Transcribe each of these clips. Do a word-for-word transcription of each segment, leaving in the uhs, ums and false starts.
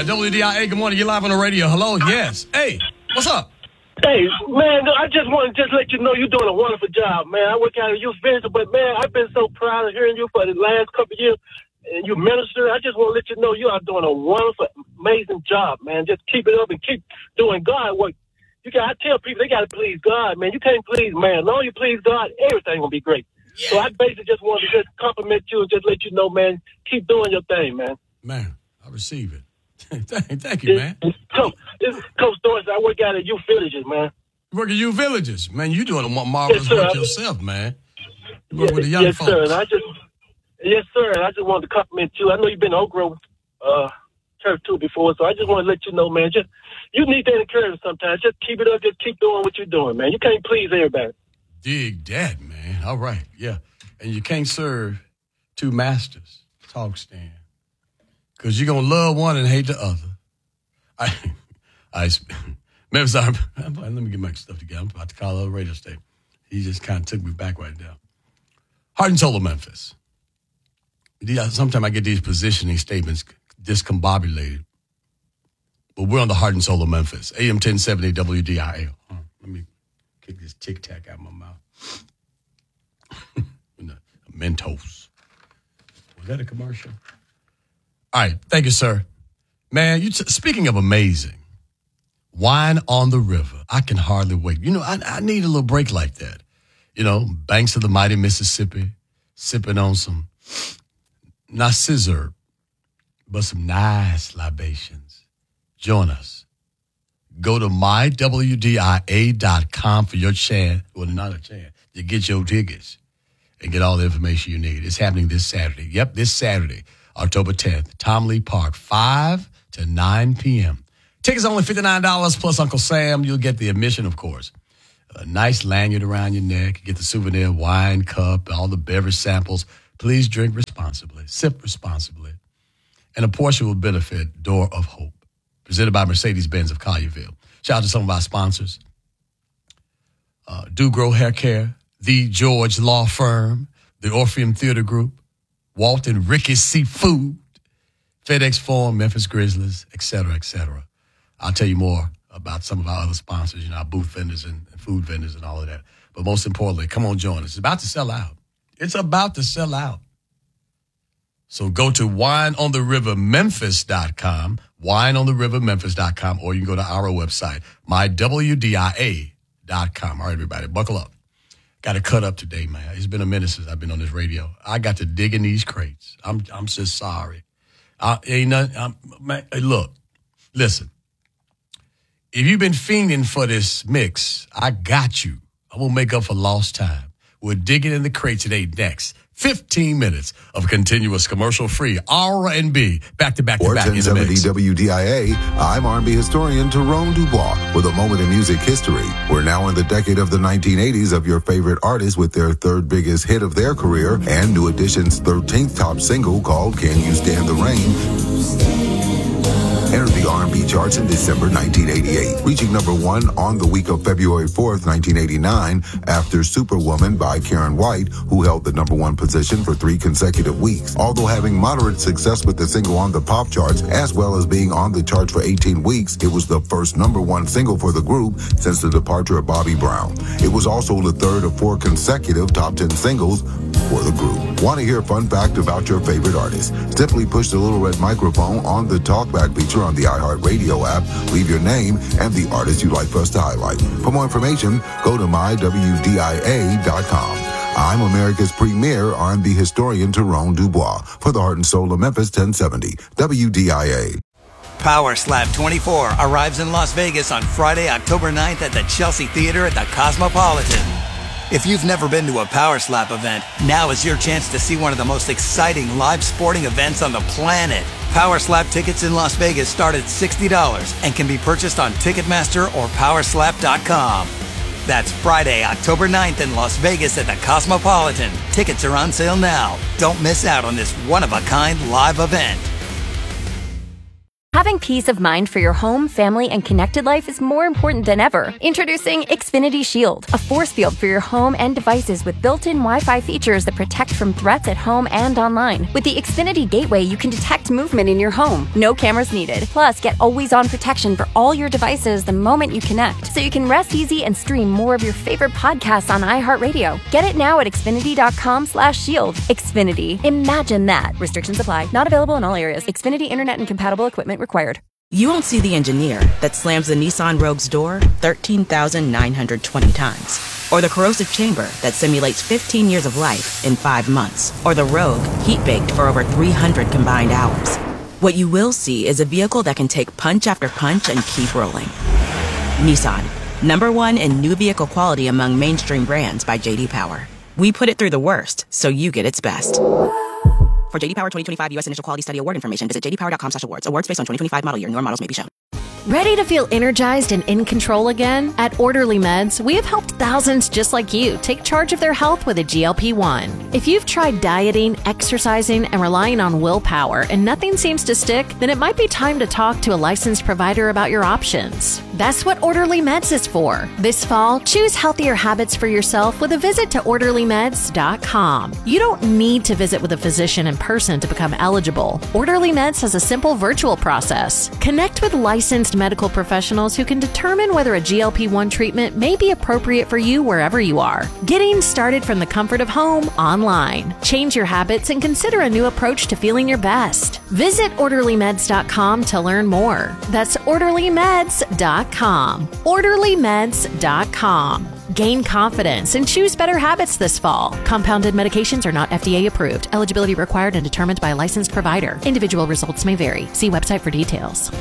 Uh, W D I A, good morning. You're live on the radio. Hello, yes. Hey, what's up? Hey, man, I just want to just let you know you're doing a wonderful job, man. I work out of youth minister, but, man, I've been so proud of hearing you for the last couple of years. And you minister, I just want to let you know you are doing a wonderful, amazing job, man. Just keep it up and keep doing God work. You got, I tell people they got to please God, man. You can't please man. As long as you please God, everything will be great. Yeah. So I basically just wanted to just compliment you and just let you know, man, keep doing your thing, man. Man, I receive it. thank, thank you, man. Coach, this is Coach Doris. I work out at Youth Villages, man. You work at Youth Villages. Man, you doing a marvelous yes, work yourself, man. You work yes, with the young yes, folks. Sir. And I just, yes, sir. And I just wanted to compliment you. I know you've been to Oak Grove uh, Church, too, before, so I just want to let you know, man, just you need that encouragement sometimes. Just keep it up. Just keep doing what you're doing, man. You can't please everybody. Dig that, man. All right, yeah. And you can't serve two masters. Talk stand. Because you're going to love one and hate the other. I, I, Memphis, I'm, let me get my stuff together. I'm about to call out a radio station. He just kind of took me back right now. Heart and Soul of Memphis. Sometimes I get these positioning statements discombobulated. But we're on the Heart and Soul of Memphis. A M ten seventy W D I A. Let me kick this Tic Tac out of my mouth. Mentos. Was that a commercial? All right. Thank you, sir. Man, you t- speaking of amazing, wine on the river. I can hardly wait. You know, I, I need a little break like that. You know, banks of the mighty Mississippi, sipping on some, not scissor, but some nice libations. Join us. Go to my W D I A dot com for your chance. Well, not a chance. To get your tickets and get all the information you need. It's happening this Saturday. Yep, this Saturday, October tenth, Tom Lee Park, five to nine p.m. Tickets only fifty-nine dollars plus Uncle Sam. You'll get the admission, of course. A nice lanyard around your neck. Get the souvenir wine cup, all the beverage samples. Please drink responsibly. Sip responsibly. And a portion will benefit Door of Hope, presented by Mercedes-Benz of Collierville. Shout out to some of our sponsors. Uh, Do Grow Hair Care, The George Law Firm, the Orpheum Theater Group, Walt and Ricky Seafood, FedEx Forum, Memphis Grizzlies, et cetera, et cetera. I'll tell you more about some of our other sponsors, you know, our booth vendors and, and food vendors and all of that. But most importantly, come on, join us. It's about to sell out. It's about to sell out. So go to wine on the river memphis dot com, wine on the river memphis dot com, or you can go to our website, my W D I A dot com. All right, everybody, buckle up. Got to cut up today, man. It's been a minute since I've been on this radio. I got to dig in these crates. I'm I'm just sorry. I, ain't nothing, I'm, man, hey, look, listen. If you've been fiending for this mix, I got you. I'm going to make up for lost time. We're digging in the crate today next. fifteen minutes of continuous commercial-free R and B, back-to-back-to-back in the mix. W D I A, I'm R and B historian Tyrone Dubois with a moment in music history. We're now in the decade of the nineteen eighties of your favorite artists with their third biggest hit of their career and New Edition's thirteenth top single called Can You Stand the Rain? Entered the R and B charts in December nineteen eighty-eight, reaching number one on the week of February fourth, nineteen eighty-nine, after Superwoman by Karen White, who held the number one position for three consecutive weeks. Although having moderate success with the single on the pop charts, as well as being on the charts for eighteen weeks, it was the first number one single for the group since the departure of Bobby Brown. It was also the third of four consecutive top ten singles for the group. Want to hear a fun fact about your favorite artist? Simply push the little red microphone on the talkback feature on the iHeartRadio app, leave your name and the artist you'd like for us to highlight. For more information, go to my W D I A dot com. I'm America's premier R and B historian, Tyrone Dubois, for the Heart and Soul of Memphis ten seventy W D I A. Power Slap twenty-four arrives in Las Vegas on Friday, October ninth at the Chelsea Theater at the Cosmopolitan. If you've never been to a Power Slap event, now is your chance to see one of the most exciting live sporting events on the planet. Power Slap tickets in Las Vegas start at sixty dollars and can be purchased on Ticketmaster or power slap dot com. That's Friday, October ninth in Las Vegas at the Cosmopolitan. Tickets are on sale now. Don't miss out on this one-of-a-kind live event. Having peace of mind for your home, family, and connected life is more important than ever. Introducing Xfinity Shield, a force field for your home and devices with built-in Wi-Fi features that protect from threats at home and online. With the Xfinity Gateway, you can detect movement in your home. No cameras needed. Plus, get always-on protection for all your devices the moment you connect, so you can rest easy and stream more of your favorite podcasts on iHeartRadio. Get it now at Xfinity.com slash shield. Xfinity. Imagine that. Restrictions apply. Not available in all areas. Xfinity Internet and compatible equipment required. You won't see the engineer that slams the Nissan Rogue's door thirteen thousand nine hundred twenty times. Or the corrosive chamber that simulates fifteen years of life in five months. Or the Rogue heat-baked for over three hundred combined hours. What you will see is a vehicle that can take punch after punch and keep rolling. Nissan. Number one in new vehicle quality among mainstream brands by J D Power. We put it through the worst, so you get its best. For J D Power twenty twenty-five U S Initial Quality Study Award information, visit j d power dot com slash awards. Awards based on twenty twenty-five model year. Newer models may be shown. Ready to feel energized and in control again? At Orderly Meds, we have helped thousands just like you take charge of their health with a G L P one. If you've tried dieting, exercising, and relying on willpower and nothing seems to stick, then it might be time to talk to a licensed provider about your options. That's what Orderly Meds is for. This fall, choose healthier habits for yourself with a visit to orderly meds dot com. You don't need to visit with a physician in person to become eligible. Orderly Meds has a simple virtual process. Connect with licensed medical professionals who can determine whether a G L P one treatment may be appropriate for you wherever you are. Getting started from the comfort of home online. Change your habits and consider a new approach to feeling your best. Visit orderly meds dot com to learn more. That's orderly meds dot com. orderly meds dot com. Gain confidence and choose better habits this fall. Compounded medications are not F D A approved. Eligibility required and determined by a licensed provider. Individual results may vary. See website for details.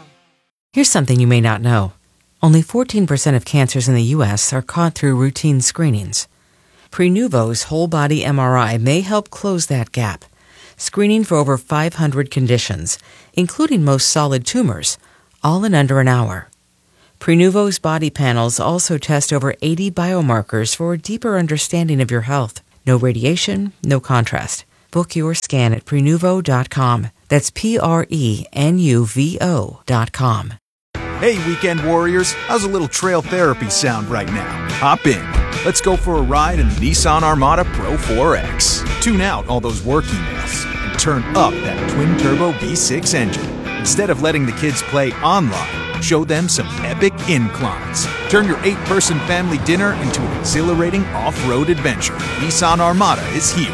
Here's something you may not know. Only fourteen percent of cancers in the U S are caught through routine screenings. Prenuvo's whole-body M R I may help close that gap, screening for over five hundred conditions, including most solid tumors, all in under an hour. Prenuvo's body panels also test over eighty biomarkers for a deeper understanding of your health. No radiation, no contrast. Book your scan at prenuvo dot com. That's P R E N U V O dot com. Hey, weekend warriors, how's a little trail therapy sound right now? Hop in. Let's go for a ride in the Nissan Armada Pro four X. Tune out all those work emails and turn up that twin-turbo V six engine. Instead of letting the kids play online, show them some epic inclines. Turn your eight-person family dinner into an exhilarating off-road adventure. Nissan Armada is here.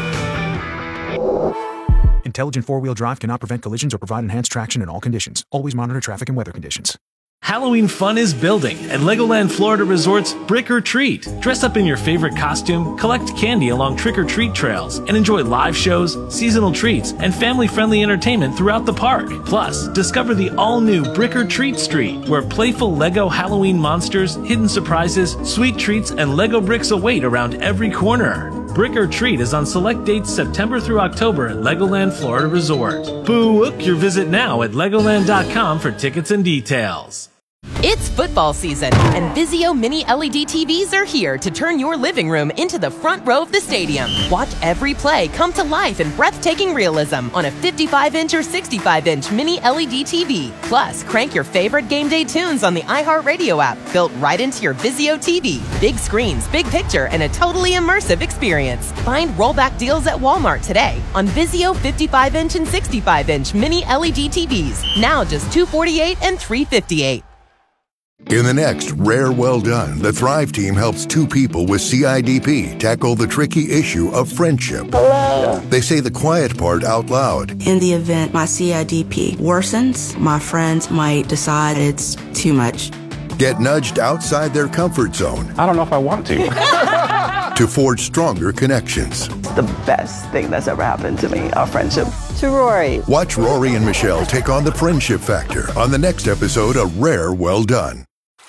Intelligent four-wheel drive cannot prevent collisions or provide enhanced traction in all conditions. Always monitor traffic and weather conditions. Halloween fun is building at Legoland Florida Resort's Brick or Treat. Dress up in your favorite costume, collect candy along trick-or-treat trails, and enjoy live shows, seasonal treats, and family-friendly entertainment throughout the park. Plus, discover the all-new Brick or Treat Street, where playful Lego Halloween monsters, hidden surprises, sweet treats, and Lego bricks await around every corner. Brick or Treat is on select dates September through October at Legoland Florida Resort. Book your visit now at legoland dot com for tickets and details. It's football season, and Vizio Mini L E D T Vs are here to turn your living room into the front row of the stadium. Watch every play come to life in breathtaking realism on a fifty-five inch or sixty-five inch Mini L E D T V. Plus, crank your favorite game day tunes on the iHeartRadio app, built right into your Vizio T V. Big screens, big picture, and a totally immersive experience. Find rollback deals at Walmart today on Vizio fifty-five inch and sixty-five inch Mini L E D T Vs. Now just two hundred forty-eight dollars and three hundred fifty-eight dollars. In the next Rare Well Done, the Thrive team helps two people with C I D P tackle the tricky issue of friendship. Hello. They say the quiet part out loud. In the event my C I D P worsens, my friends might decide it's too much. Get nudged outside their comfort zone. I don't know if I want to. To forge stronger connections. The best thing that's ever happened to me, our friendship. To Rory. Watch Rory and Michelle take on the friendship factor on the next episode of Rare Well Done.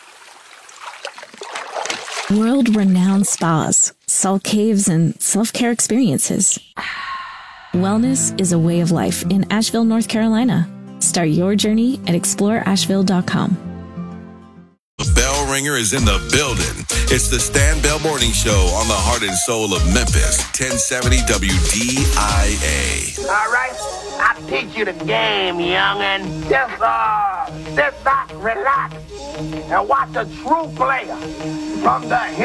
World-renowned spas, salt caves, and self-care experiences. Wellness is a way of life in Asheville, North Carolina. Start your journey at explore asheville dot com. The bell ringer is in the building. It's the Stan Bell Morning Show on the heart and soul of Memphis, ten seventy W D I A. All right. I teach you the game, youngin'. Just, uh, sit back, relax, and watch a true player from the